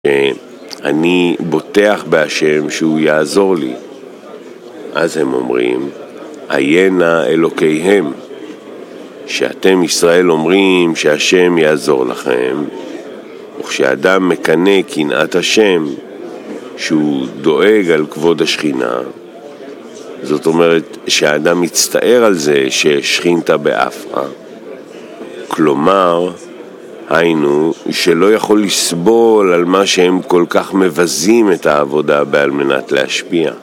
שאני בוטח בהשם שהוא יעזור לי. אז הם אומרים, עיינה אלוקיהם, שאתם ישראל אומרים שהשם יעזור לכם, וכשאדם מקנה קנאת השם, שהוא דואג על כבוד השכינה, זאת אומרת שהאדם מצטער על זה ששכינתה באפרה, כלומר, היינו שלא יכול לסבול על מה שהם כל כך מבזים את העבודה בעל מנת להשפיע.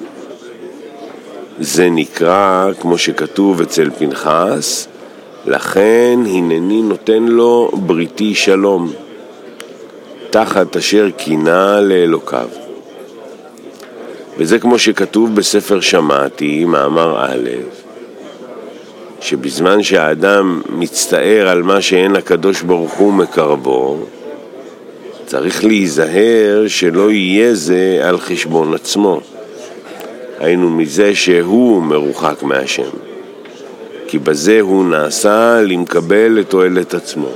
זה נקרא, כמו שכתוב אצל פנחס, לכן הנני נותן לו בריתי שלום, תחת אשר קינה לאלוקיו. וזה כמו שכתוב בספר שמעתי, מאמר א', שבזמן שהאדם מצטער על מה שאין הקדוש ברוך הוא מקרבו, צריך להיזהר שלא יהיה זה על חשבון עצמו, היינו מזה שהוא מרוחק מהשם, כי בזה הוא נעשה למקבל לתועלת עצמו,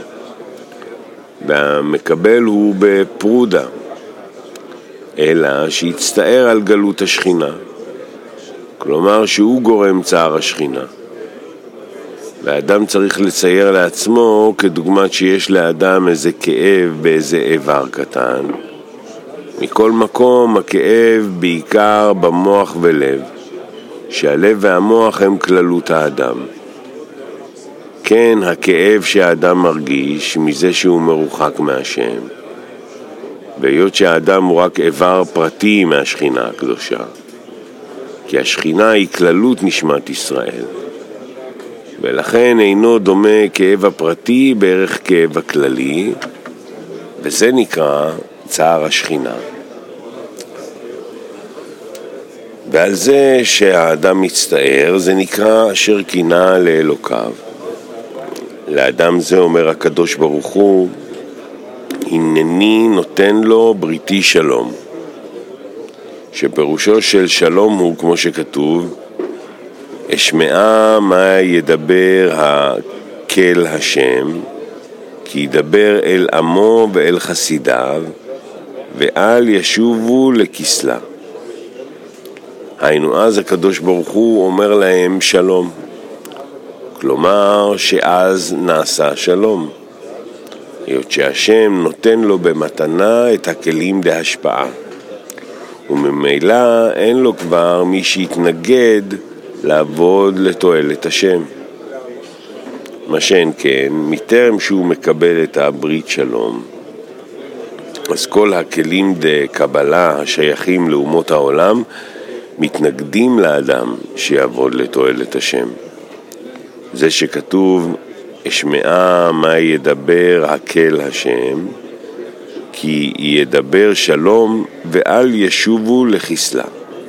והמקבל הוא בפרודה, אלא שיצטער על גלות השכינה, כלומר שהוא גורם צער השכינה. והאדם צריך לצייר לעצמו כדוגמת שיש לאדם איזה כאב באיזה איבר קטן. מכל מקום הכאב בעיקר במוח ולב, שהלב והמוח הם כללות האדם. כן, הכאב שהאדם מרגיש מזה שהוא מרוחק מהשם, והיות שהאדם הוא רק איבר פרטי מהשכינה הקדושה, כי השכינה היא כללות נשמת ישראל, ולכן אינו דומה כאב הפרטי בערך כאב הכללי, וזה נקרא צער השכינה. ועל זה שהאדם מצטער זה נקרא אשר קינה לאלוקיו. לאדם זה אומר הקדוש ברוך הוא, הנני נותן לו בריתי שלום, שפירושו של שלום הוא כמו שכתוב, אשמעה מה ידבר הקל השם, כי ידבר אל עמו ואל חסידיו, ואל ישובו לכסלה. היינו אז הקדוש ברוך הוא אומר להם שלום, כלומר שאז נעשה שלום, היות שהשם נותן לו במתנה את הכלים להשפעה, וממילא אין לו כבר מי שיתנגד לעבוד לתועלת השם. מה שאין כן, מטרם שהוא מקבל את הברית שלום, אז כל הכלים דקבלה השייכים לאומות העולם מתנגדים לאדם שיעבוד לתועלת השם. זה שכתוב אשמעה מה ידבר הקל השם, כי ידבר שלום ואל ישובו לכסלה.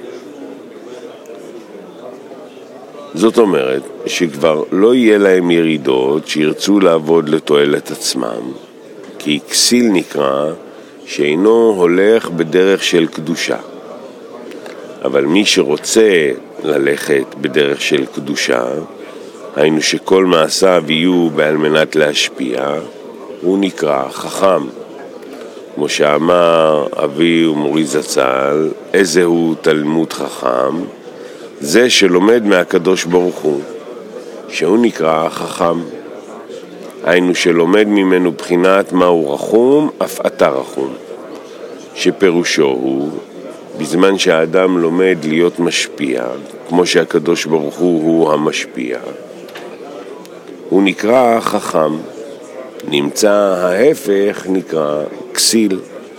זאת אומרת שכבר לא יהיה להם ירידות שירצו לעבוד לתועלת עצמם, כי כסיל נקרא שאינו הולך בדרך של קדושה. אבל מי שרוצה ללכת בדרך של קדושה, היינו שכל מעשיו יהיו בעל מנת להשפיע, הוא נקרא חכם. כמו שאמר אבי ומורי זצ"ל, איזה הוא תלמוד חכם? זה שלומד מהקדוש ברוך הוא, שהוא נקרא חכם. היינו שלומד ממנו בחינת מהו רחום, אף אתה רחום. שפירושו הוא, בזמן שהאדם לומד להיות משפיע, כמו שהקדוש ברוך הוא המשפיע, הוא נקרא חכם. נמצא ההפך נקרא כסיל.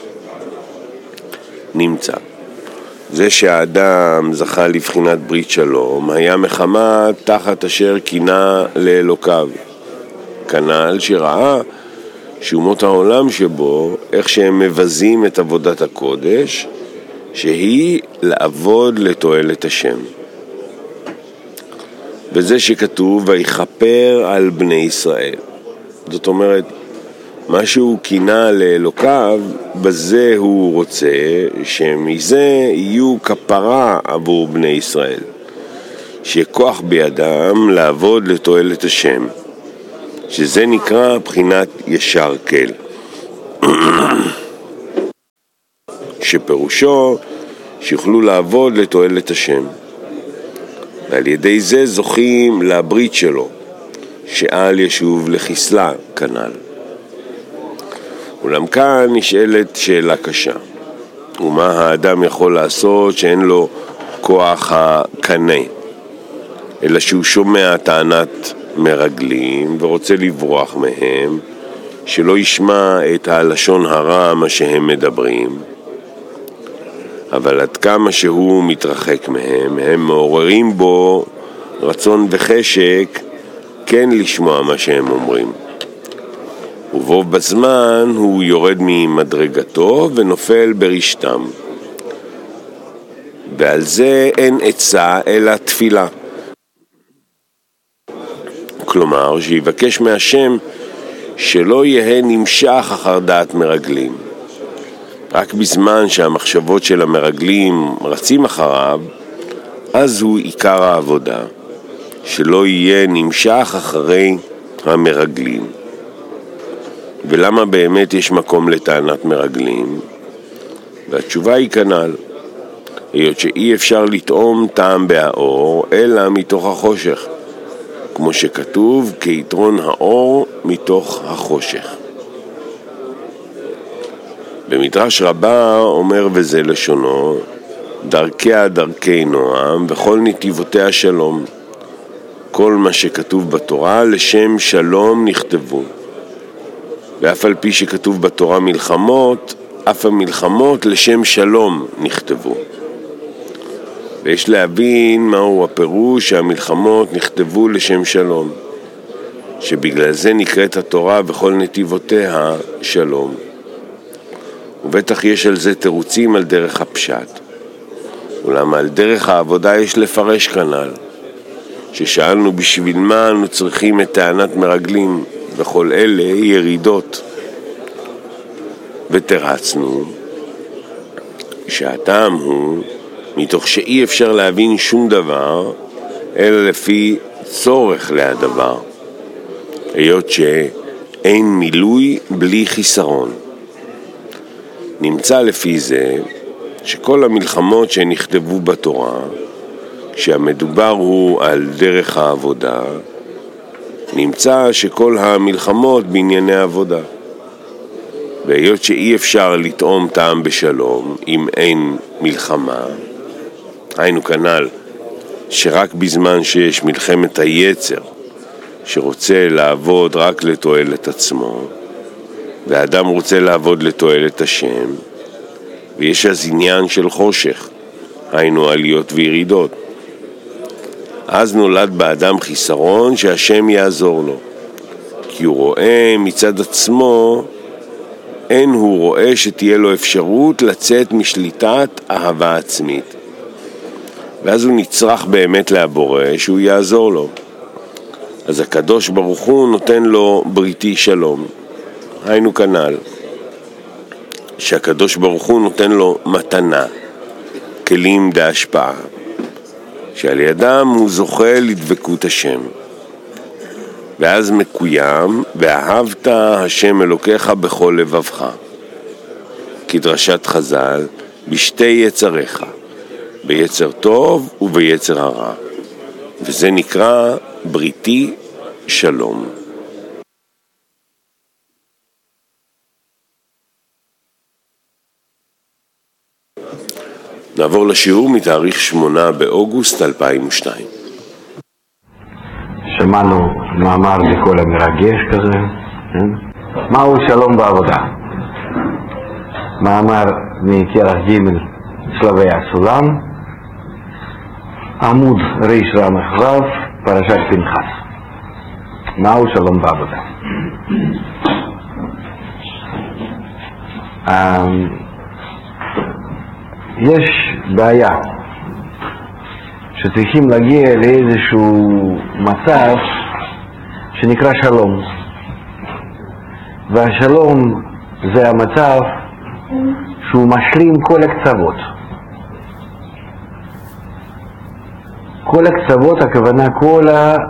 נמצא. זה שהאדם זכה לבחינת ברית שלום, היה מחמת תחת אשר קינה לאלוקיו. כנ"ל שראה שאומות העולם שבו, איך שהם מבזים את עבודת הקודש, שהיא לעבוד לתועלת השם. וזה שכתוב, ויכפר על בני ישראל. זאת אומרת, מה שהוא קינה לאלוקיו, בזה הוא רוצה שמזה יהיו כפרה עבור בני ישראל. שיהיה כוח בידם לעבוד לתועלת השם, שזה נקרא בחינת ישר כל. שפירושו שיוכלו לעבוד לתועלת השם. ועל ידי זה זוכים לברית שלו, שאל ישוב לחסלה כנ"ל. אולם כאן נשאלת שאלה קשה, ומה האדם יכול לעשות שאין לו כוח הקנה, אלא שהוא שומע טענת מרגלים ורוצה לברוח מהם, שלא ישמע את הלשון הרע מה שהם מדברים, אבל עד כמה שהוא מתרחק מהם, הם מעוררים בו רצון וחשק כן לשמוע מה שהם אומרים. ובו בזמן הוא יורד ממדרגתו ונופל ברשתם. ועל זה אין עצה אלא תפילה. כלומר, שיבקש מהשם שלא יהיה נמשך אחר דעת מרגלים. רק בזמן שהמחשבות של המרגלים רצים אחריו, אז הוא עיקר העבודה, שלא יהיה נמשך אחרי המרגלים. ולמה באמת יש מקום לטענת מרגלים? והתשובה היא כנ"ל, היות שאי אפשר לטעום טעם באור אלא מתוך החושך, כמו שכתוב, כיתרון האור מתוך החושך. במדרש רבה אומר וזה לשונו, דרכיה דרכי נועם וכל נתיבותיה שלום. כל מה שכתוב בתורה לשם שלום נכתבו. ואף על פי שכתוב בתורה מלחמות, אף המלחמות לשם שלום נכתבו. ויש להבין מהו הפירוש שהמלחמות נכתבו לשם שלום, שבגלל זה נקראת התורה וכל נתיבותיה שלום. ובטח יש על זה תירוצים על דרך הפשט. אולם על דרך העבודה יש לפרש כנ"ל, ששאלנו בשביל מה אנו צריכים את טענת מרגלים וכל אלה ירידות. ותרצנו שהטעם הוא מתוך שאי אפשר להבין שום דבר אלא לפי צורך להדבר, היות שאין מילוי בלי חיסרון. נמצא לפי זה שכל המלחמות שנכתבו בתורה, כשהמדובר הוא על דרך העבודה, נמצא שכל המלחמות בענייני עבודה. והיות שאי אפשר לטעום טעם בשלום אם אין מלחמה, היינו כנ"ל שרק בזמן שיש מלחמת היצר שרוצה לעבוד רק לתועלת עצמו, והאדם רוצה לעבוד לתועלת השם, ויש אז עניין של חושך, היינו עליות וירידות, אז נולד באדם חיסרון שהשם יעזור לו, כי הוא רואה מצד עצמו, אין הוא רואה שתהיה לו אפשרות לצאת משליטת אהבה עצמית, ואז הוא נצרך באמת לבורא שהוא יעזור לו. אז הקדוש ברוך הוא נותן לו בריתי שלום, היינו כנ"ל שהקדוש ברוך הוא נותן לו מתנה, כלים בהשפעה, שעל ידם הוא זוכה לדבקות השם. ואז מקוים, ואהבת השם אלוקיך בכל לבבך, כדרשת חז"ל, בשתי יצריך, ביצר טוב וביצר הרע, וזה נקרא בריתי שלום. נעבור לשיעור מתאריך 8 באוגוסט 2002. שמענו מאמר בכל המרגש כזה, מהו שלום בעבודה? מאמר מכרך ג' שלבי הסולם, עמוד ריש רמ"ח ו', פרשת פנחס. מהו שלום בעבודה? יש בעיה שצריכים להגיע לאיזשהו מצב שנקרא שלום, והשלום זה המצב שהוא משלים כל הקצוות. כל הקצוות, הכוונה כל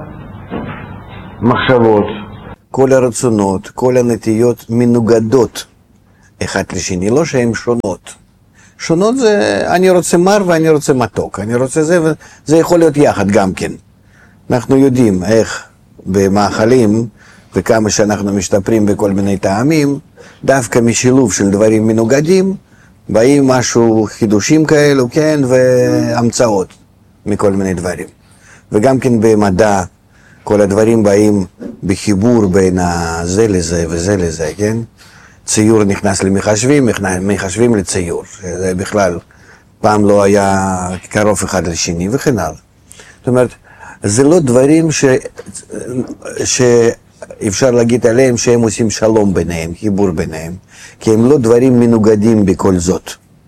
המחשבות, כל הרצונות, כל הנטיות מנוגדות אחת לשני, לא שהן שונות, שונות זה, אני רוצה מר ואני רוצה מתוק, אני רוצה זה, וזה יכול להיות יחד גם כן. אנחנו יודעים איך במאכלים, וכמה שאנחנו משתפרים בכל מיני טעמים, דווקא משילוב של דברים מנוגדים, באים משהו, חידושים כאלו, כן, והמצאות מכל מיני דברים. וגם כן במדע, כל הדברים באים בחיבור בין זה לזה וזה לזה, כן? ציור נכנס למחשבים, מחשבים לציור. זה בכלל פעם לא היה קרוב אחד לשני וכן הלאה. זאת אומרת, זה לא דברים שאפשר להגיד עליהם שהם עושים שלום ביניהם, חיבור ביניהם, כי הם לא דברים מנוגדים בכל זאת.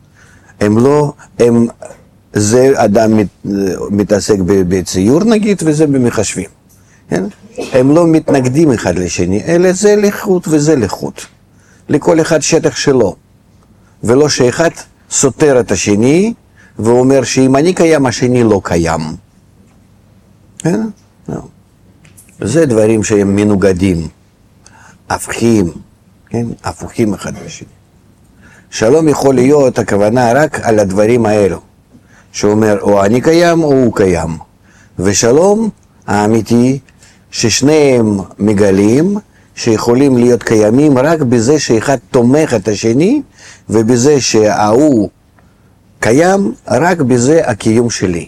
זה אדם מתעסק בציור נגיד וזה במחשבים. כן? הם לא מתנגדים אחד לשני, אלא זה לחוט וזה לחוט. לכל אחד שטח שלו. ולא שאחד סותר את השני ואומר שאם אני קיים, השני לא קיים. כן? זה דברים שהם מנוגדים, הפכים, כן? הפוכים אחד לשני. שלום יכול להיות הכוונה רק על הדברים האלו, שאומר או אני קיים או הוא קיים. ושלום האמיתי ששניהם מגלים שיכולים להיות קיימים רק בזה שאחד תומך את השני, ובזה שההוא קיים רק בזה הקיום שלי.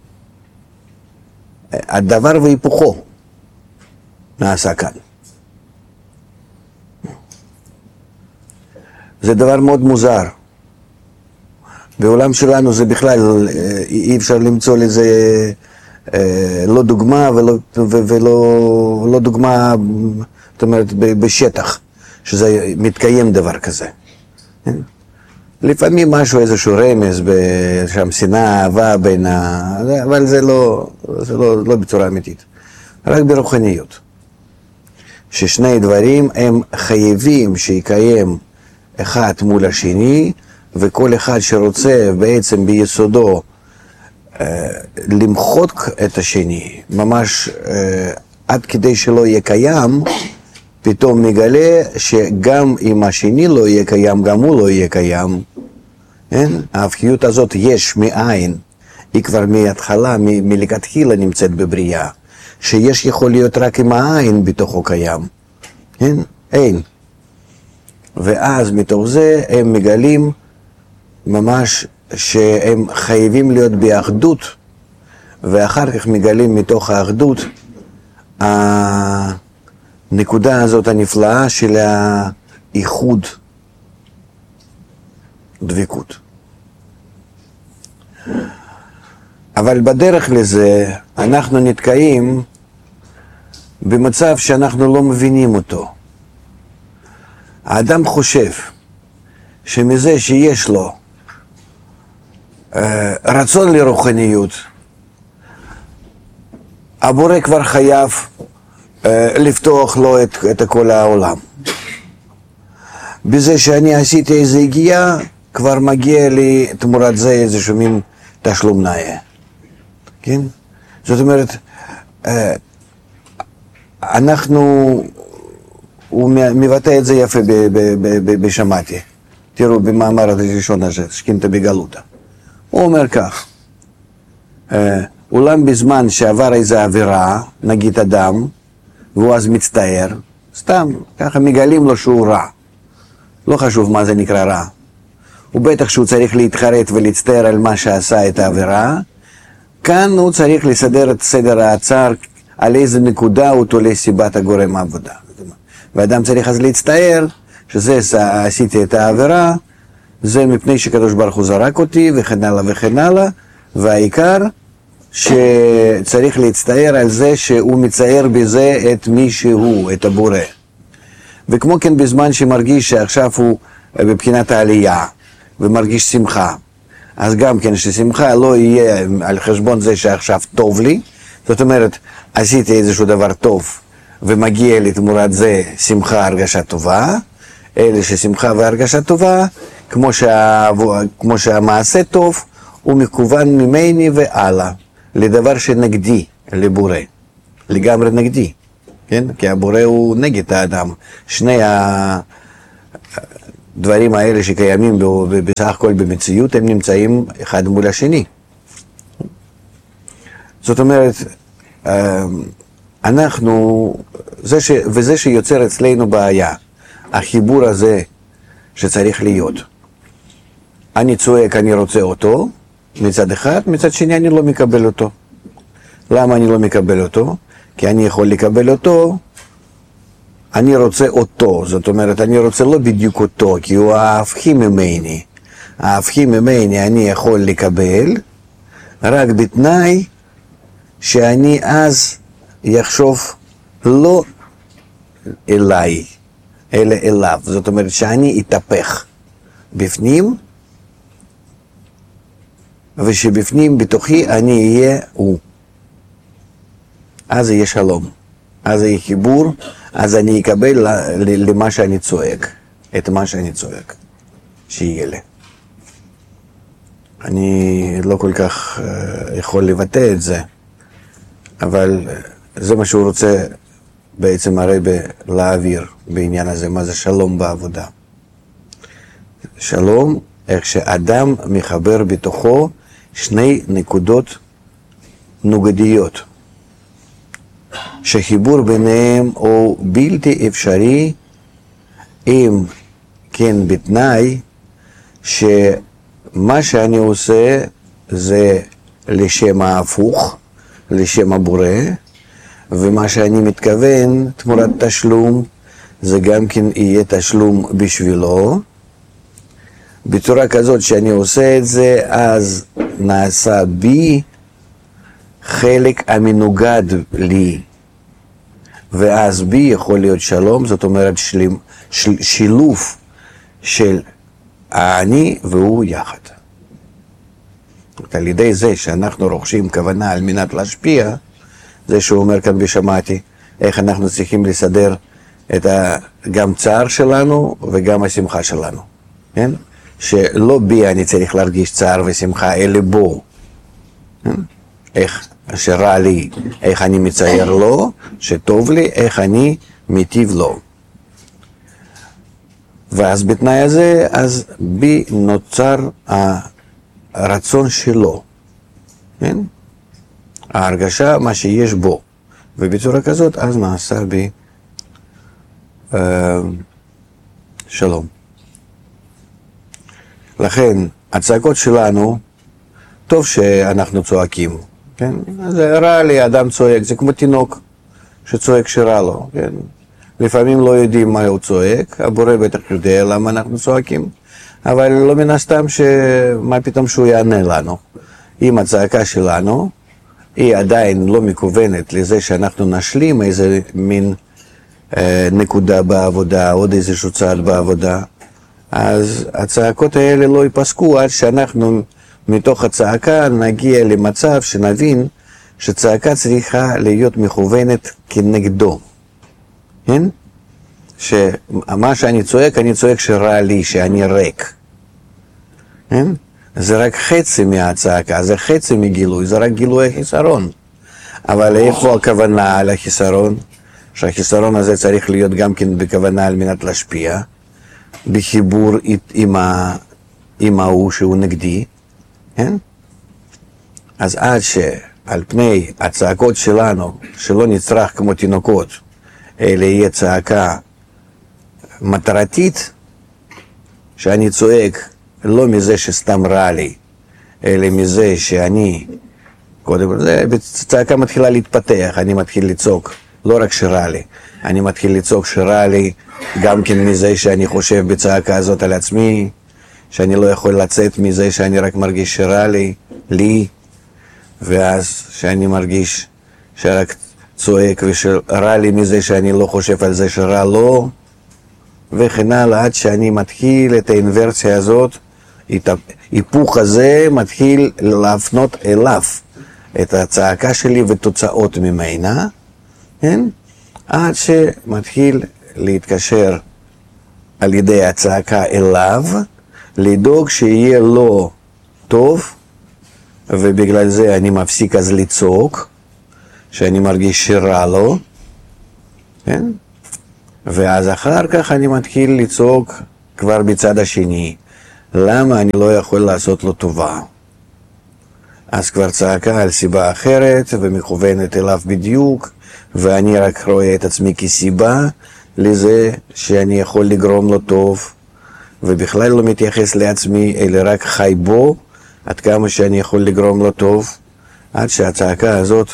הדבר והיפוכו נעשה כאן. זה דבר מאוד מוזר. בעולם שלנו זה בכלל אי אפשר למצוא לזה לא דוגמה ולא דוגמה, זאת אומרת, בשטח, שזה מתקיים דבר כזה. לפעמים משהו, איזשהו רמז, שם שנאה, אהבה בין אבל זה לא בצורה אמיתית. רק ברוחניות. ששני דברים הם חייבים שיקיים אחד מול השני, וכל אחד שרוצה בעצם ביסודו למחוק את השני, ממש עד כדי שלא יהיה קיים, פתאום מגלה שגם אם השני לא יהיה קיים, גם הוא לא יהיה קיים. כן? ההפכיות הזאת יש מאין, היא כבר מההתחלה, מלכתחילה נמצאת בבריאה, שיש יכול להיות רק עם העין בתוכו קיים. כן? אין. ואז מתוך זה הם מגלים ממש שהם חייבים להיות באחדות, ואחר כך מגלים מתוך האחדות הנקודה הזאת הנפלאה של האיחוד, דבקות. אבל בדרך לזה אנחנו נתקעים במצב שאנחנו לא מבינים אותו. האדם חושב שמזה שיש לו רצון לרוחניות, הבורא כבר חייב לפתוח לו את כל העולם. בזה שאני עשיתי איזו הגיעה, כבר מגיע לי תמורת זה איזשהו מין תשלום נאה. כן? זאת אומרת, הוא מבטא את זה יפה בשמעתי. תראו, במאמר הראשון הזה, שכינתה בגלותה. הוא אומר כך, אולם בזמן שעבר איזו עבירה, נגיד אדם, והוא אז מצטער, סתם, ככה מגלים לו שהוא רע. לא חשוב מה זה נקרא רע. הוא בטח שהוא צריך להתחרט ולהצטער על מה שעשה את העבירה, כאן הוא צריך לסדר את סדר העצר, על איזה נקודה הוא תולה סיבת הגורם העבודה. ואדם צריך אז להצטער, שזה עשיתי את העבירה, זה מפני שקדוש ברוך הוא זרק אותי, וכן הלאה וכן הלאה, והעיקר שצריך להצטער על זה שהוא מצייר בזה את מי שהוא, את הבורא. וכמו כן בזמן שמרגיש שעכשיו הוא בבחינת העלייה, ומרגיש שמחה, אז גם כן ששמחה לא יהיה על חשבון זה שעכשיו טוב לי, זאת אומרת, עשיתי איזשהו דבר טוב, ומגיע לי תמורת זה שמחה, הרגשה טובה, אלה ששמחה והרגשה טובה, כמו שהמעשה טוב, הוא מכוון ממני והלאה, לדבר שנגדי, לבורא, לגמרי נגדי, כן? כי הבורא הוא נגד האדם. שני הדברים האלה שקיימים בסך הכל במציאות, הם נמצאים אחד מול השני. זאת אומרת, אנחנו, וזה שיוצר אצלנו בעיה, החיבור הזה שצריך להיות. אני צועק, אני רוצה אותו, מצד אחד, מצד שני אני לא מקבל אותו. למה אני לא מקבל אותו? כי אני יכול לקבל אותו, אני רוצה אותו, זאת אומרת, אני רוצה לא בדיוק אותו, כי הוא ההפכי ממני. ההפכי ממני אני יכול לקבל, רק בתנאי שאני אז יחשוב לא אליי, אלא אליו. זאת אומרת, שאני אתהפך בפנים, ושבפנים בתוכי אני אהיה הוא. אז יהיה שלום, אז יהיה חיבור, אז אני אקבל למה שאני צועק, את מה שאני צועק, שיהיה לי. אני לא כל כך יכול לבטא את זה, אבל זה מה שהוא רוצה בעצם הרבי להעביר בעניין הזה, מה זה שלום בעבודה. שלום, איך שאדם מחבר בתוכו שני נקודות נוגדיות, שחיבור ביניהם הוא בלתי אפשרי, אם כן בתנאי שמה שאני עושה זה לשם ההפוך, לשם הבורא, ומה שאני מתכוון תמורת תשלום זה גם כן יהיה תשלום בשבילו. בצורה כזאת שאני עושה את זה, אז נעשה בי חלק המנוגד לי, ואז בי יכול להיות שלום, זאת אומרת שילוב של אני והוא יחד. על ידי זה שאנחנו רוכשים כוונה על מנת להשפיע, זה שהוא אומר כאן בשמעתי, איך אנחנו צריכים לסדר את גם צער שלנו וגם השמחה שלנו, כן? שלא בי אני צריך להרגיש צער ושמחה, אלא בו. איך שרע לי, איך אני מצייר לו, שטוב לי, איך אני מיטיב לו. ואז בתנאי הזה, אז בי נוצר הרצון שלו, כן? ההרגשה, מה שיש בו. ובצורה כזאת, אז נעשה בי שלום. לכן, הצעקות שלנו, טוב שאנחנו צועקים, כן? זה רע לי, אדם צועק, זה כמו תינוק שצועק שרע לו, כן? לפעמים לא יודעים מה הוא צועק, הבורא בטח יודע למה אנחנו צועקים, אבל לא מן הסתם מה פתאום שהוא יענה לנו. אם הצעקה שלנו היא עדיין לא מכוונת לזה שאנחנו נשלים איזה מין נקודה בעבודה, עוד איזשהו צעד בעבודה, אז הצעקות האלה לא ייפסקו עד שאנחנו מתוך הצעקה נגיע למצב שנבין שצעקה צריכה להיות מכוונת כנגדו. כן? שמה שאני צועק שרע לי, שאני ריק. כן? זה רק חצי מהצעקה, זה חצי מגילוי, זה רק גילוי החיסרון. אבל איפה הכוונה על החיסרון? שהחיסרון הזה צריך להיות גם כן בכוונה על מנת להשפיע, בחיבור עם ההוא שהוא נגדי, כן? אז עד שעל פני הצעקות שלנו, שלא נצטרך כמו תינוקות, אלא יהיה צעקה מטרתית, שאני צועק לא מזה שסתם רע לי, אלא מזה שאני, קודם כל, צעקה מתחילה להתפתח, אני מתחיל לצעוק, לא רק שרע לי, אני מתחיל לצעוק שרע לי, גם כן מזה שאני חושב בצעקה הזאת על עצמי, שאני לא יכול לצאת מזה שאני רק מרגיש שרע לי, ואז שאני מרגיש שרק צועק ושרע לי מזה שאני לא חושב על זה שרע לו, וכן הלאה, עד שאני מתחיל את האינברסיה הזאת, את ההיפוך הזה מתחיל להפנות אליו את הצעקה שלי ותוצאות ממנה, כן? עד שמתחיל להתקשר על ידי הצעקה אליו, לדאוג שיהיה לו טוב, ובגלל זה אני מפסיק אז לצעוק, שאני מרגיש שרע לו, כן? ואז אחר כך אני מתחיל לצעוק כבר בצד השני, למה אני לא יכול לעשות לו טובה? אז כבר צעקה על סיבה אחרת ומכוונת אליו בדיוק, ואני רק רואה את עצמי כסיבה לזה שאני יכול לגרום לו טוב, ובכלל לא מתייחס לעצמי, אלא רק חי בו, עד כמה שאני יכול לגרום לו טוב, עד שהצעקה הזאת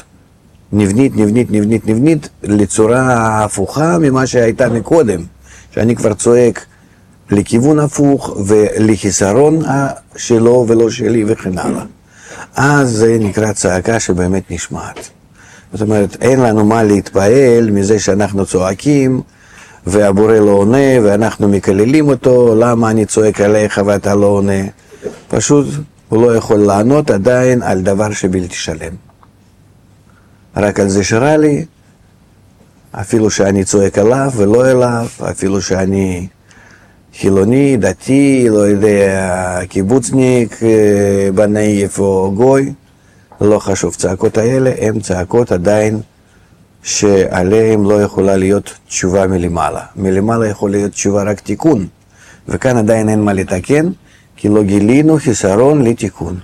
נבנית לצורה הפוכה ממה שהייתה מקודם, שאני כבר צועק לכיוון הפוך ולחיסרון שלו ולא שלי וכן הלאה. אז זה נקרא צעקה שבאמת נשמעת. זאת אומרת, אין לנו מה להתפעל מזה שאנחנו צועקים והבורא לא עונה ואנחנו מקללים אותו, למה אני צועק עליך ואתה לא עונה? פשוט הוא לא יכול לענות עדיין על דבר שבלתי שלם. רק על זה שרע לי, אפילו שאני צועק עליו ולא אליו, אפילו שאני חילוני, דתי, לא יודע, קיבוצניק, בנאיף או גוי, לא חשוב. צעקות האלה הן צעקות עדיין שעליהן לא יכולה להיות תשובה מלמעלה. מלמעלה יכול להיות תשובה רק תיקון, וכאן עדיין אין מה לתקן, כי לא גילינו חיסרון לתיקון.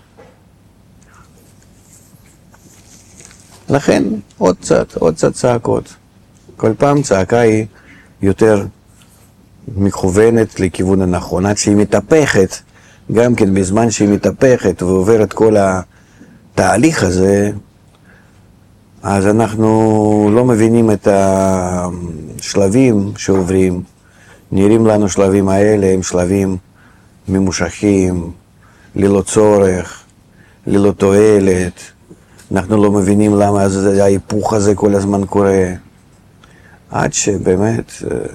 לכן עוד קצת צעקות. כל פעם צעקה היא יותר מכוונת לכיוון הנכון, עד שהיא מתהפכת, גם כן בזמן שהיא מתהפכת ועוברת כל התהליך הזה, אז אנחנו לא מבינים את השלבים שעוברים. נראים לנו שלבים האלה הם שלבים ממושכים, ללא צורך, ללא תועלת. אנחנו לא מבינים למה ההיפוך הזה כל הזמן קורה, עד שבאמת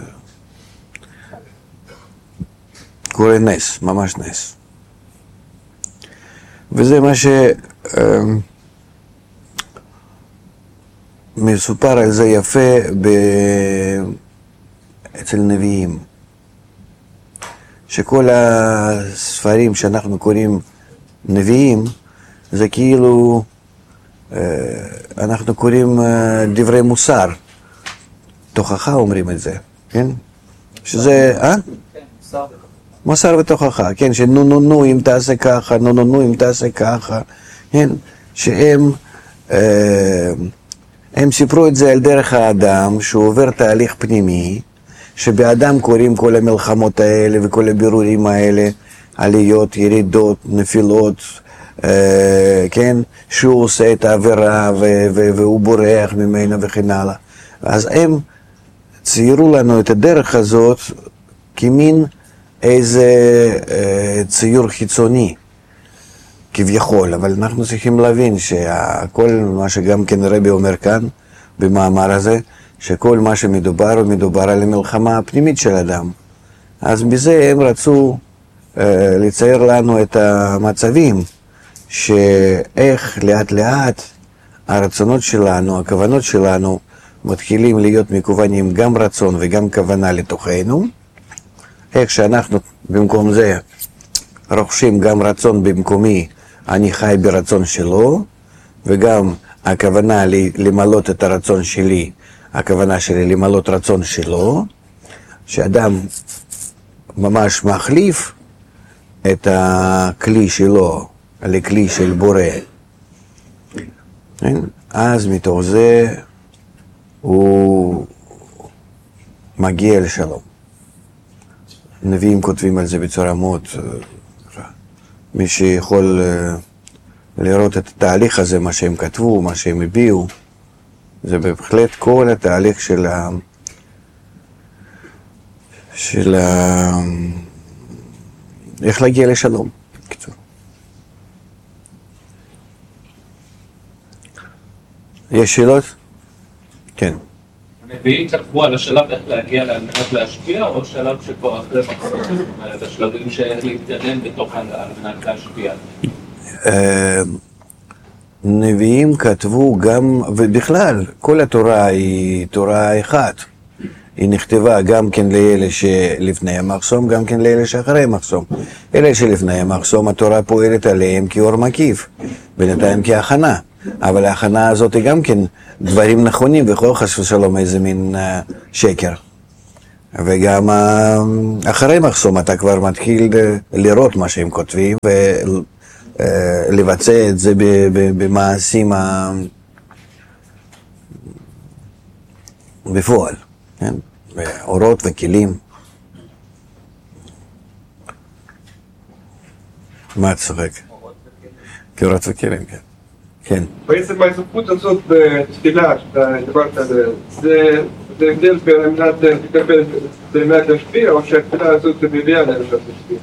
קורה נס, ממש נס. וזה מה מסופר על זה יפה אצל נביאים, שכל הספרים שאנחנו קוראים נביאים, זה כאילו אנחנו קוראים דברי מוסר, תוכחה אומרים את זה, כן? שזה, מוסר ותוכחה, כן, שנו אם תעשה ככה, נו אם תעשה ככה, כן, שהם הם סיפרו את זה על דרך האדם, שהוא עובר תהליך פנימי, שבאדם קוראים כל המלחמות האלה וכל הבירורים האלה, עליות, ירידות, נפילות, כן, שהוא עושה את העבירה והוא בורח ממנה וכן הלאה. אז הם ציירו לנו את הדרך הזאת כמין איזה ציור חיצוני, כביכול, אבל אנחנו צריכים להבין שכל מה שגם כן רבי אומר כאן במאמר הזה, שכל מה שמדובר הוא מדובר על המלחמה הפנימית של אדם. אז בזה הם רצו לצייר לנו את המצבים, שאיך לאט לאט הרצונות שלנו, הכוונות שלנו, מתחילים להיות מכוונים גם רצון וגם כוונה לתוכנו, איך שאנחנו במקום זה רוכשים גם רצון במקומי, אני חי ברצון שלו, וגם הכוונה למלות את הרצון שלי, הכוונה שלי למלות רצון שלו, שאדם ממש מחליף את הכלי שלו לכלי של בורא. אז מתוך זה הוא מגיע לשלום. נביאים כותבים על זה בצורה מאוד, מי שיכול לראות את התהליך הזה, מה שהם כתבו, מה שהם הביאו, זה בהחלט כל התהליך של איך להגיע לשלום. יש שאלות? כן. הנביאים כתבו על השלב איך להגיע על מנת להשפיע, או שלב שכבר אחרי מחסום, זאת אומרת, השלבים שאיך להתקדם בתוך על מנת להשפיע? נביאים כתבו גם, ובכלל, כל התורה היא תורה אחת. היא נכתבה גם כן לאלה שלפני המחסום, גם כן לאלה שאחרי המחסום. אלה שלפני המחסום, התורה פועלת עליהם כאור מקיף, בינתיים כהכנה. אבל ההכנה הזאת היא גם כן דברים נכונים, וכל חס ושלום איזה מין שקר. וגם אחרי מחסום אתה כבר מתחיל לראות מה שהם כותבים ולבצע את זה במעשים בפועל, כן? באורות וכלים. מה את צוחק? אורות וכלים, כן. כן. בעצם ההתעסקות הזאת בתפילה, שאתה דיברת על זה, זה הבדל בין אמנת לקבל באמת להשפיע, או שהתפילה הזאת מביאה לאמנת להשפיע?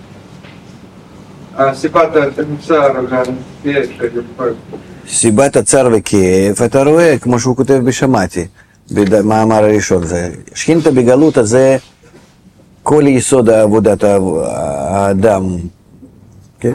סיבת הצער והכאב של סיבת הצער וכאב, אתה רואה, כמו שהוא כותב בשמעתי, במאמר הראשון, זה שכינתה בגלות הזה כל יסוד עבודת האדם, כן?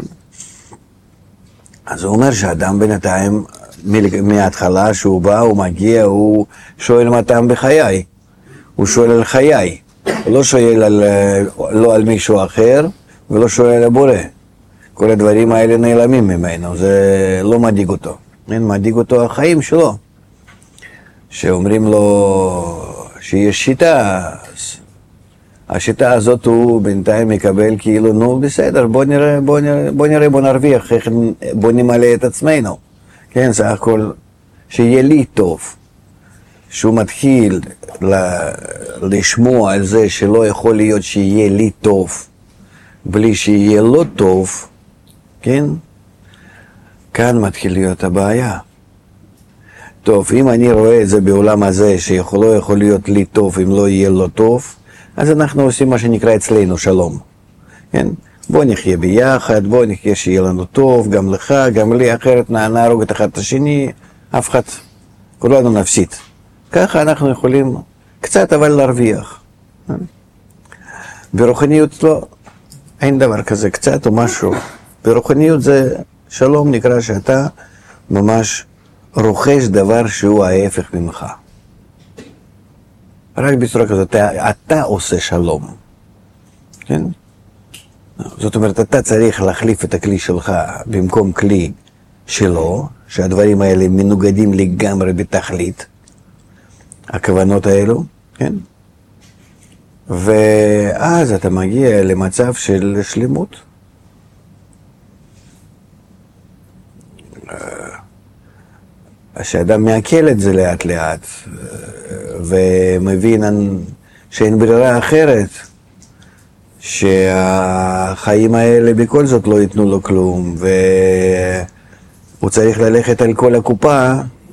אז הוא אומר שהאדם בינתיים, מההתחלה שהוא בא, הוא מגיע, הוא שואל מה טעם בחיי, הוא שואל על חיי, הוא לא שואל לא על מישהו אחר ולא שואל על הבורא. כל הדברים האלה נעלמים ממנו, זה לא מדאיג אותו, מדאיג אותו החיים שלו. שאומרים לו שיש שיטה, השיטה הזאת הוא בינתיים מקבל כאילו, נו בסדר, בוא נרוויח, בוא נמלא את עצמנו, כן, זה הכל, שיהיה לי טוב. שהוא מתחיל לשמוע על זה שלא יכול להיות שיהיה לי טוב בלי שיהיה לו טוב, כן? כאן מתחיל להיות הבעיה. טוב, אם אני רואה את זה בעולם הזה שלא יכול להיות לי טוב אם לא יהיה לו טוב, אז אנחנו עושים מה שנקרא אצלנו שלום, כן? בוא נחיה ביחד, בוא נחיה שיהיה לנו טוב, גם לך, גם לי, אחרת נהרוג את אחד את השני, אף אחד, כולנו נפסיד. ככה אנחנו יכולים קצת אבל להרוויח. ברוחניות לא, אין דבר כזה, קצת או משהו. ברוחניות זה שלום, נקרא שאתה ממש רוכש דבר שהוא ההפך ממך. רק בצורה כזאת, אתה עושה שלום. כן? זאת אומרת, אתה צריך להחליף את הכלי שלך במקום כלי שלו, שהדברים האלה מנוגדים לגמרי בתכלית, הכוונות האלו, כן? ואז אתה מגיע למצב של שלמות. שאדם מעכל את זה לאט לאט, ומבין שאין ברירה אחרת, שהחיים האלה בכל זאת לא ייתנו לו כלום, והוא צריך ללכת על כל הקופה,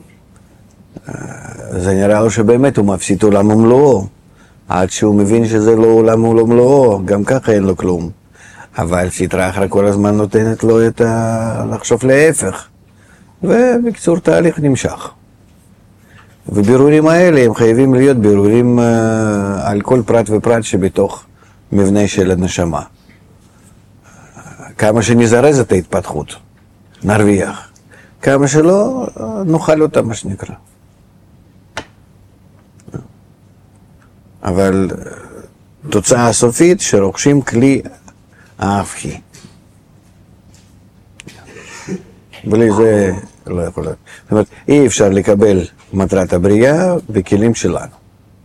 זה נראה לו שבאמת הוא מפסיד עולם ומלואו, עד שהוא מבין שזה לא עולם ומלואו, גם ככה אין לו כלום. אבל סטרא אחרא כל הזמן נותנת לו לחשוב להפך. ובקצור תהליך נמשך. ובירורים האלה הם חייבים להיות בירורים על כל פרט ופרט שבתוך מבנה של הנשמה. כמה שנזרז את ההתפתחות, נרוויח. כמה שלא, נאכל אותה, מה שנקרא. אבל תוצאה הסופית שרוכשים כלי ההפכי. בלי זה לא יכול להיות. זאת אומרת, אי אפשר לקבל מטרת הבריאה בכלים שלנו.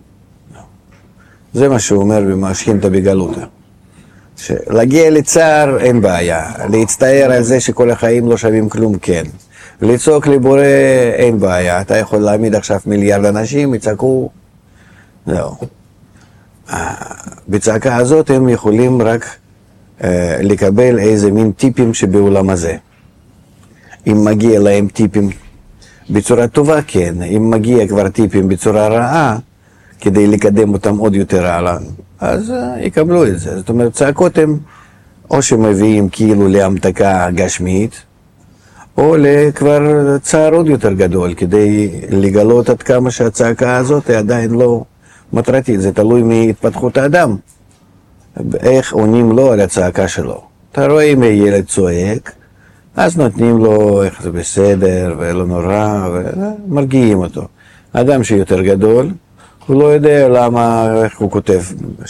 זה מה שהוא אומר במשכינתא בגלותא. שלהגיע לצער אין בעיה, להצטער על זה שכל החיים לא שווים כלום כן. לצעוק לבורא אין בעיה, אתה יכול להעמיד עכשיו מיליארד אנשים, יצעקו, זהו. בצעקה הזאת הם יכולים רק לקבל איזה מין טיפים שבעולם הזה. אם מגיע להם טיפים בצורה טובה, כן. אם מגיע כבר טיפים בצורה רעה, כדי לקדם אותם עוד יותר הלאה, אז יקבלו את זה. זאת אומרת, צעקות הם או שמביאים כאילו להמתקה גשמית, או לכבר צער עוד יותר גדול, כדי לגלות עד כמה שהצעקה הזאת היא עדיין לא מטרתית. זה תלוי מהתפתחות האדם. איך עונים לו על הצעקה שלו. אתה רואה אם ילד צועק, אז נותנים לו איך זה בסדר ולא נורא, ומרגיעים אותו. האדם שיותר גדול, הוא לא יודע למה, איך הוא כותב,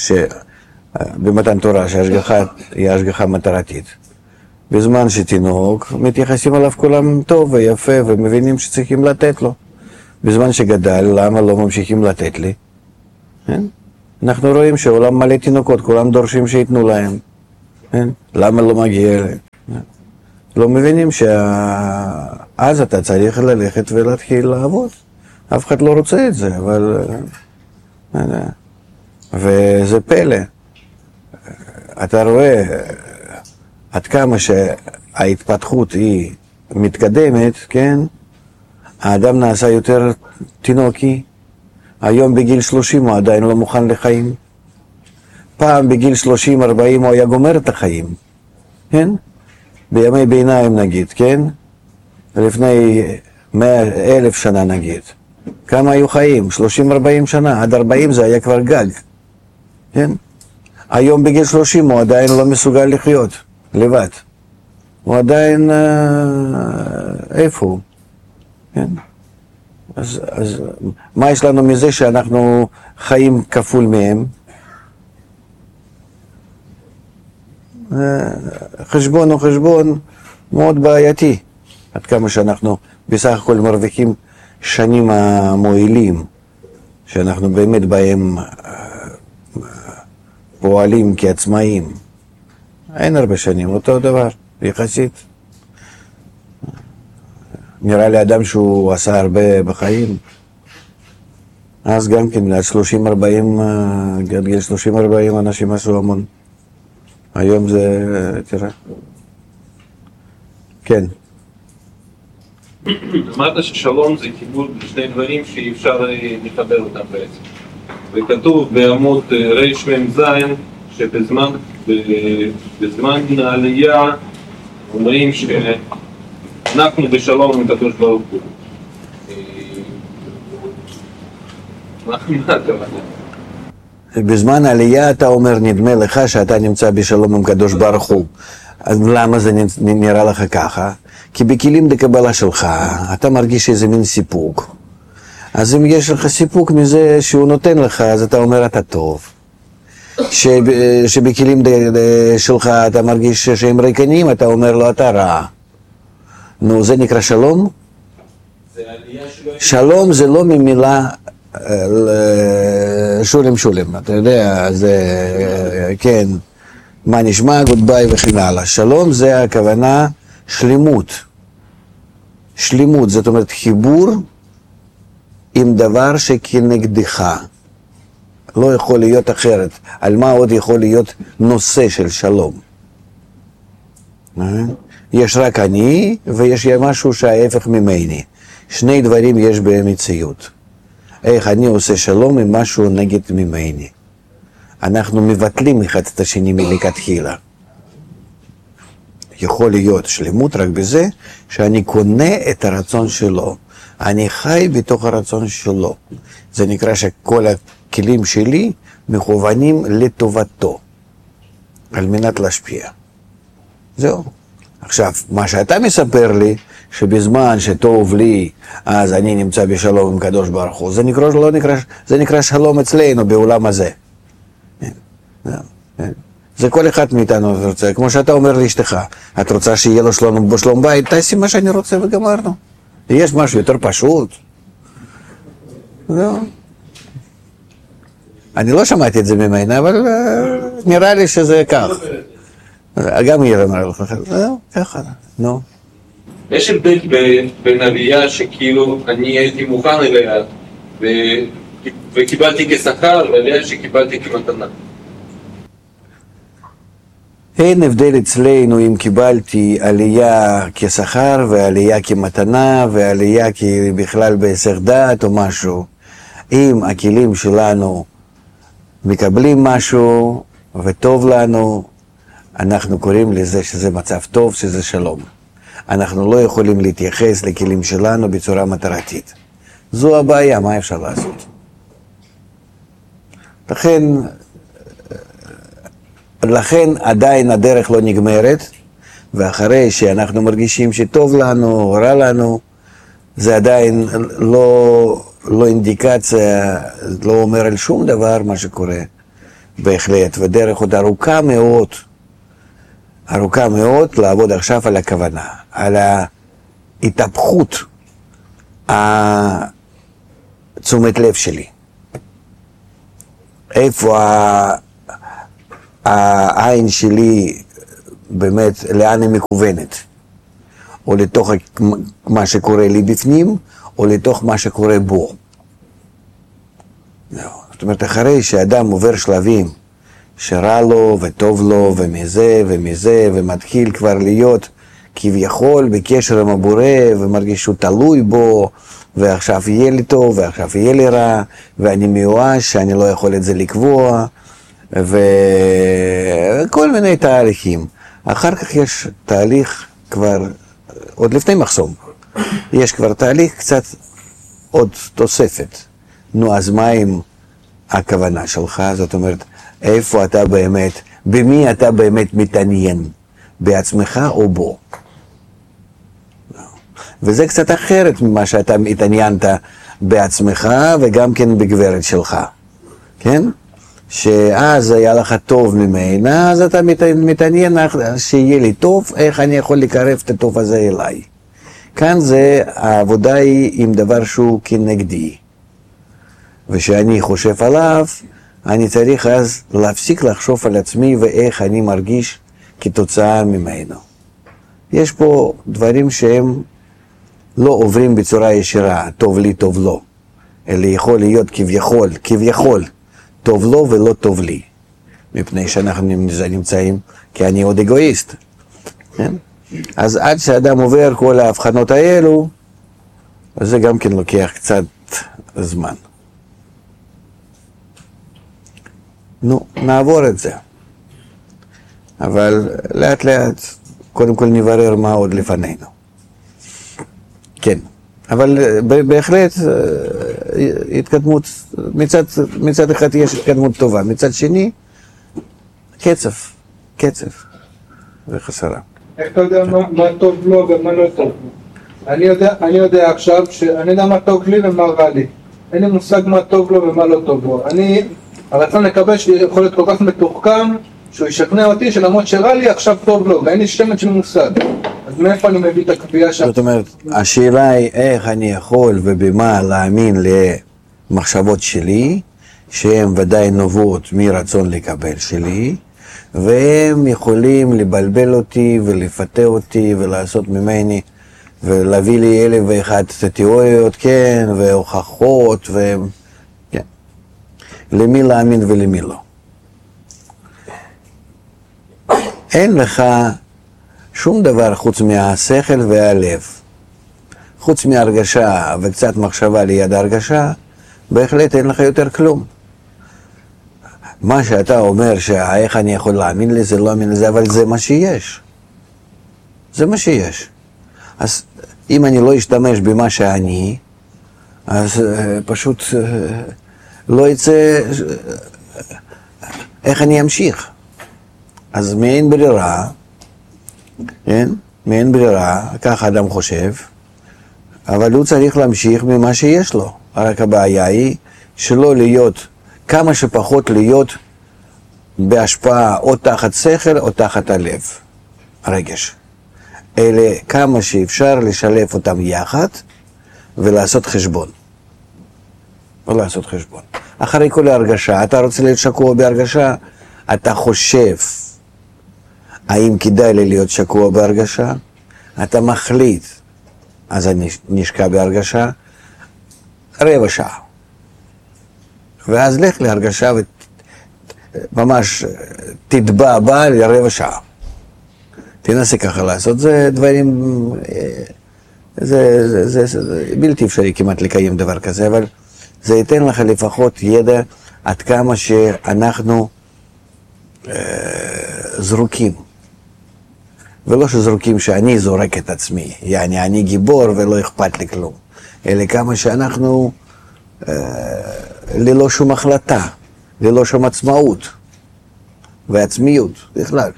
במתן תורה שההשגחה היא השגחה מטרתית. בזמן שתינוק, מתייחסים עליו כולם טוב ויפה, ומבינים שצריכים לתת לו. בזמן שגדל, למה לא ממשיכים לתת לי? כן? אנחנו רואים שהעולם מלא תינוקות, כולם דורשים שיתנו להם. כן? למה לא מגיע להם? לא מבינים שאז אתה צריך ללכת ולהתחיל לעבוד. אף אחד לא רוצה את זה, אבל... וזה פלא. אתה רואה עד כמה שההתפתחות היא מתקדמת, כן? האדם נעשה יותר תינוקי. היום בגיל 30 הוא עדיין לא מוכן לחיים. פעם בגיל 30-40 הוא היה גומר את החיים, כן? בימי ביניים נגיד, כן? לפני 100,000 שנה נגיד. כמה היו חיים? 30-40 שנה, עד 40 זה היה כבר גג, כן? היום בגיל 30 הוא עדיין לא מסוגל לחיות לבד. הוא עדיין, איפה הוא? כן? אז מה יש לנו מזה שאנחנו חיים כפול מהם? חשבון הוא חשבון מאוד בעייתי, עד כמה שאנחנו בסך הכל מרוויחים שנים המועילים, שאנחנו באמת בהם פועלים כעצמאים. אין הרבה שנים, אותו דבר, יחסית. נראה לי אדם שהוא עשה הרבה בחיים, אז גם כן, עד 30-40 אנשים עשו המון. היום זה, תראה. כן. אמרת ששלום זה חיבור לשני דברים שאי אפשר לחבר אותם בעצם. וכתוב בעמוד רמ"ז שבזמן העלייה אומרים שאנחנו בשלום עם הקדוש ברוך הוא. מה הכוונה? בזמן העלייה אתה אומר, נדמה לך שאתה נמצא בשלום עם קדוש ברוך הוא. אז למה זה נראה לך ככה? כי בכלים דקבלה שלך אתה מרגיש איזה מין סיפוק. אז אם יש לך סיפוק מזה שהוא נותן לך, אז אתה אומר אתה טוב. שבכלים שלך אתה מרגיש שהם ריקנים, אתה אומר לו אתה רע. נו, זה נקרא שלום? שלום זה לא ממילה שולם, אתה יודע, זה, כן, מה נשמע, גודביי וכן הלאה. שלום זה הכוונה שלמות. שלמות, זאת אומרת חיבור עם דבר שכנגדך. לא יכול להיות אחרת. על מה עוד יכול להיות נושא של שלום? יש רק אני ויש משהו שההפך ממני. שני דברים יש במציאות. איך אני עושה שלום עם משהו נגד ממני. אנחנו מבטלים אחד את השני מלכתחילה. יכול להיות שלמות רק בזה שאני קונה את הרצון שלו. אני חי בתוך הרצון שלו. זה נקרא שכל הכלים שלי מכוונים לטובתו, על מנת להשפיע. זהו. עכשיו, מה שאתה מספר לי, שבזמן שטוב לי, אז אני נמצא בשלום עם קדוש ברוך הוא, זה נקרא שלום אצלנו בעולם הזה. זה כל אחד מאיתנו רוצה, כמו שאתה אומר לאשתך, את רוצה שיהיה לו שלום בית, תעשי מה שאני רוצה וגמרנו. יש משהו יותר פשוט. זהו. אני לא שמעתי את זה ממנה, אבל נראה לי שזה כך. גם היא אמרה לך, זהו, ככה, נו. יש הבדל בין עלייה שכאילו אני הייתי מוכן אליה וקיבלתי כשכר, ועלייה שקיבלתי כמתנה. אין הבדל אצלנו אם קיבלתי עלייה כשכר ועלייה כמתנה ועלייה בכלל בהיסח דעת או משהו. אם הכלים שלנו מקבלים משהו וטוב לנו, אנחנו קוראים לזה שזה מצב טוב, שזה שלום. אנחנו לא יכולים להתייחס לכלים שלנו בצורה מטרתית. זו הבעיה, מה אפשר לעשות? לכן עדיין הדרך לא נגמרת, ואחרי שאנחנו מרגישים שטוב לנו, רע לנו, זה עדיין לא אינדיקציה, לא אומר על שום דבר מה שקורה בהחלט, ודרך עוד ארוכה מאוד לעבוד עכשיו על הכוונה, על ההתהפכות תשומת לב שלי. איפה העין שלי באמת, לאן היא מכוונת? או לתוך מה שקורה לי בפנים, או לתוך מה שקורה בו. זאת אומרת, אחרי שאדם עובר שלבים שרע לו וטוב לו ומזה ומזה, ומתחיל כבר להיות כביכול בקשר עם הבורא, ומרגיש שהוא תלוי בו, ועכשיו יהיה לי טוב, ועכשיו יהיה לי רע, ואני מיואש, שאני לא יכול את זה לקבוע, וכל מיני תהליכים. אחר כך יש תהליך כבר, עוד לפני מחסום, יש כבר תהליך קצת עוד תוספת. נו, אז מה עם הכוונה שלך? זאת אומרת, איפה אתה באמת, במי אתה באמת מתעניין? בעצמך או בו? וזה קצת אחרת ממה שאתה התעניינת בעצמך וגם כן בגברת שלך, כן? שאז היה לך טוב ממנה, אז אתה מתעניין שיהיה לי טוב, איך אני יכול לקרב את הטוב הזה אליי. כאן זה, העבודה היא עם דבר שהוא כנגדי. ושאני חושב עליו, אני צריך אז להפסיק לחשוב על עצמי ואיך אני מרגיש כתוצאה ממנו. יש פה דברים שהם לא עוברים בצורה ישירה, טוב לי, טוב לו. אלא יכול להיות כביכול, טוב לו ולא טוב לי. מפני שאנחנו נמצאים, כי אני עוד אגואיסט. כן? אז עד שאדם עובר כל ההבחנות האלו, זה גם כן לוקח קצת זמן. נו, נעבור את זה. אבל לאט לאט, קודם כל נברר מה עוד לפנינו. כן, אבל בהחלט התקדמות, מצד אחד יש התקדמות טובה, מצד שני, קצב וחסרה. איך אתה יודע מה טוב לו ומה לא טוב לו? אני יודע עכשיו שאני יודע מה טוב לי ומה רע לי. אין לי מושג מה טוב לו ומה לא טוב לו. הרצון לקבל שיכול להיות כל כך מתוחכם, שהוא ישכנע אותי שלמרות שרע לי עכשיו טוב לו, ואין לי שמץ של מושג. אז מאיפה אני מביא את הקביעה שם? זאת אומרת, השאלה היא איך אני יכול ובמה להאמין למחשבות שלי, שהן ודאי נובעות מרצון לקבל שלי, והם יכולים לבלבל אותי ולפתה אותי ולעשות ממני, ולהביא לי 1001 תיאוריות, כן, והוכחות, כן. למי להאמין ולמי לא. אין לך שום דבר חוץ מהשכל והלב. חוץ מהרגשה וקצת מחשבה ליד הרגשה, בהחלט אין לך יותר כלום. מה שאתה אומר שאיך אני יכול להאמין לזה, לא להאמין לזה, אבל זה מה שיש. זה מה שיש. אז אם אני לא אשתמש במה שאני, אז פשוט לא יצא, איך אני אמשיך? אז מאין ברירה, כן? מאין ברירה, ככה אדם חושב, אבל הוא צריך להמשיך ממה שיש לו. רק הבעיה היא שלא להיות, כמה שפחות להיות בהשפעה או תחת שכל או תחת הלב, הרגש. אלה כמה שאפשר לשלב אותם יחד ולעשות חשבון. ולעשות חשבון. אחרי כל ההרגשה, אתה רוצה להיות שקוע בהרגשה, אתה חושב האם כדאי לי להיות שקוע בהרגשה, אתה מחליט, אז אני נשקע בהרגשה, רבע שעה. ואז לך להרגשה וממש תטבע בה לרבע שעה. תנסה ככה לעשות, זה דברים, זה בלתי אפשרי כמעט לקיים דבר כזה, אבל זה ייתן לך לפחות ידע עד כמה שאנחנו זרוקים. ולא שזרוקים שאני זורק את עצמי, יעני אני גיבור ולא אכפת לי כלום, אלא כמה שאנחנו ללא שום החלטה, ללא שום עצמאות ועצמיות בכלל.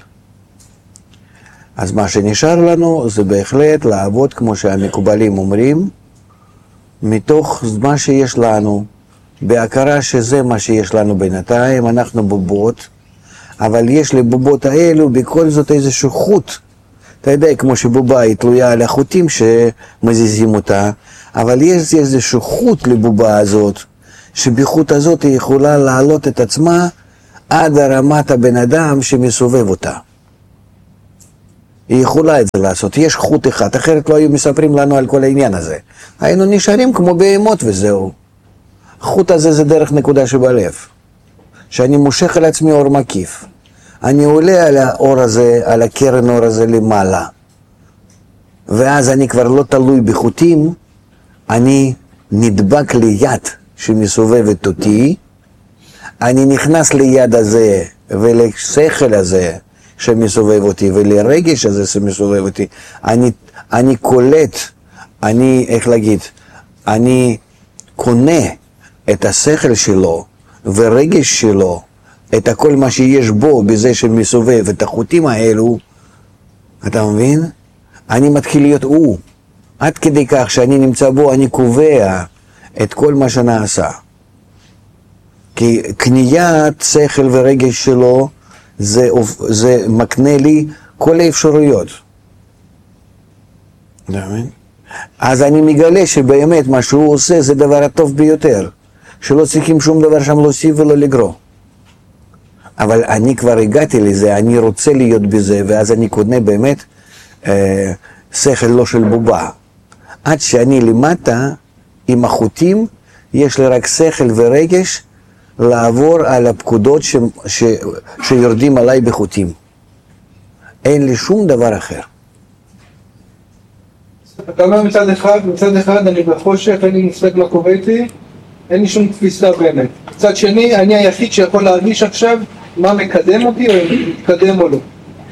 אז מה שנשאר לנו זה בהחלט לעבוד כמו שהמקובלים אומרים, מתוך מה שיש לנו, בהכרה שזה מה שיש לנו בינתיים, אנחנו בובות, אבל יש לבובות האלו בכל זאת איזשהו חוט. אתה יודע, כמו שבובה היא תלויה על החוטים שמזיזים אותה, אבל יש איזשהו חוט לבובה הזאת, שבחוט הזאת היא יכולה להעלות את עצמה עד הרמת הבן אדם שמסובב אותה. היא יכולה את זה לעשות. יש חוט אחד, אחרת לא היו מספרים לנו על כל העניין הזה. היינו נשארים כמו בהמות וזהו. החוט הזה זה דרך נקודה שבלב. שאני מושך על עצמי אור מקיף. אני עולה על האור הזה, על הקרן אור הזה למעלה. ואז אני כבר לא תלוי בחוטים, אני נדבק ליד שמסובבת אותי, אני נכנס ליד הזה ולשכל הזה שמסובב אותי ולרגש הזה שמסובב אותי, אני קולט, איך להגיד, אני קונה את השכל שלו ורגש שלו, את הכל מה שיש בו בזה שמסובב את החוטים האלו, אתה מבין? אני מתחיל להיות הוא, עד כדי כך שאני נמצא בו, אני קובע את כל מה שנעשה. כי קניית שכל ורגש שלו, זה מקנה לי כל האפשרויות. אז אני מגלה שבאמת מה שהוא עושה זה דבר הטוב ביותר, שלא צריכים שום דבר שם להוסיף ולא לגרוע. אבל אני כבר הגעתי לזה, אני רוצה להיות בזה, ואז אני קונה באמת שכל לא של בובה. עד שאני למטה, עם החוטים, יש לי רק שכל ורגש לעבור על הפקודות שיורדים עליי בחוטים. אין לי שום דבר אחר. אתה אומר מצד אחד אני בחושך, אין לי מושג מה קורה איתי, אין לי שום תפיסה באמת. מצד שני, אני היחיד שיכול להרגיש עכשיו מה מקדם אותי או מתקדם או לא.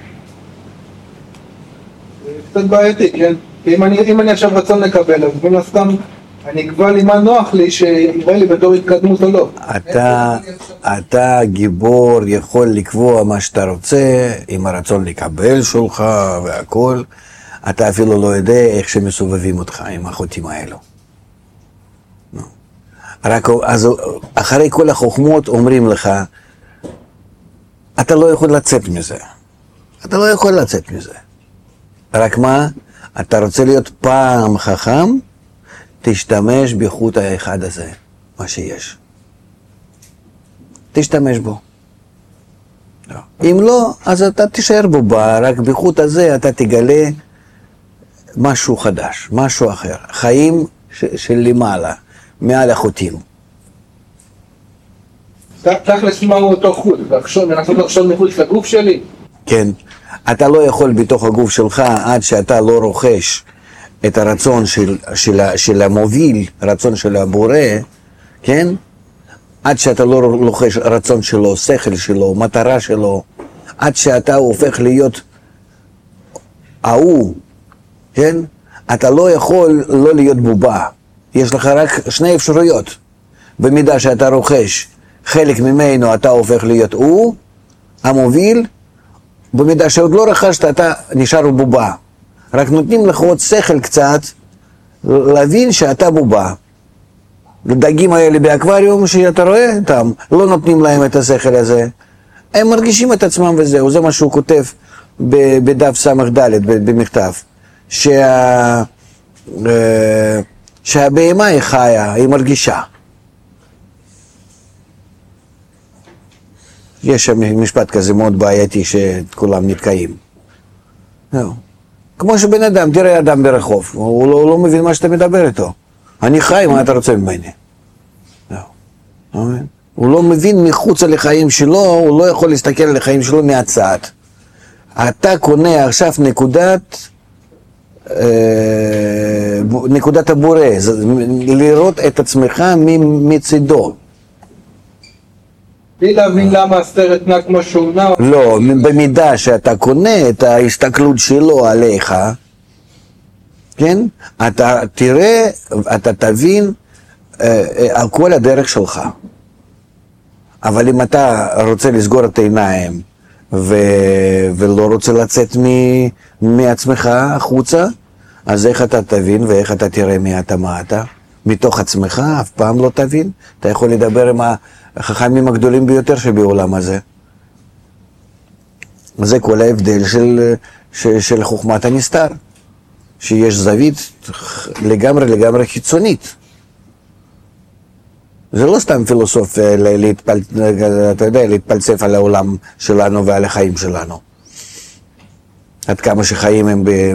זה קצת בעייתי, כן? אם אני עכשיו רצון לקבל, אז מן הסתם אני אקבע לי מה נוח לי שיראה לי בתור התקדמות או לא. אתה גיבור, יכול לקבוע מה שאתה רוצה, עם הרצון לקבל שלך והכל. אתה אפילו לא יודע איך שמסובבים אותך עם החוטים האלו. רק אז אחרי כל החוכמות אומרים לך, אתה לא יכול לצאת מזה. אתה לא יכול לצאת מזה. רק מה? אתה רוצה להיות פעם חכם, תשתמש בחוט האחד הזה, מה שיש. תשתמש בו. אם לא, אז אתה תישאר בו, רק בחוט הזה אתה תגלה משהו חדש, משהו אחר. חיים של למעלה, מעל החוטים. תכלס מהו אותו חוט? לנסות לחשוב מחוץ לגוף שלי? כן. אתה לא יכול בתוך הגוף שלך עד שאתה לא רוכש את הרצון של המוביל, רצון של הבורא, כן? עד שאתה לא רוכש רצון שלו, שכל שלו, מטרה שלו, עד שאתה הופך להיות ההוא, כן? אתה לא יכול לא להיות בובה. יש לך רק שני אפשרויות. במידה שאתה רוכש חלק ממנו, אתה הופך להיות הוא, המוביל. במידה שעוד לא רכשת, אתה נשאר בובה. רק נותנים לך עוד שכל קצת, להבין שאתה בובה. לדגים האלה באקווריום שאתה רואה אותם, לא נותנים להם את השכל הזה. הם מרגישים את עצמם וזהו, זה מה שהוא כותב בדף סמך ד' במכתב. שהבהמה היא חיה, היא מרגישה. יש שם משפט כזה מאוד בעייתי שכולם נתקעים. כמו שבן אדם, תראה אדם ברחוב, הוא לא מבין מה שאתה מדבר איתו. אני חי, מה אתה רוצה ממני? הוא לא מבין מחוץ לחיים שלו, הוא לא יכול להסתכל על החיים שלו מהצד. אתה קונה עכשיו נקודת הבורא, לראות את עצמך מצידו. בלי להבין למה הסרט נע כמו שהוא נע. לא, במידה שאתה קונה את ההסתכלות שלו עליך, כן? אתה תראה, אתה תבין על כל הדרך שלך. אבל אם אתה רוצה לסגור את העיניים ולא רוצה לצאת מעצמך החוצה, אז איך אתה תבין ואיך אתה תראה מי אתה, מה אתה? מתוך עצמך אף פעם לא תבין. אתה יכול לדבר עם החכמים הגדולים ביותר שבעולם הזה. זה כל ההבדל של חוכמת הנסתר, שיש זווית לגמרי חיצונית. זה לא סתם פילוסופיה, אתה יודע, להתפלסף על העולם שלנו ועל החיים שלנו. עד כמה שחיים הם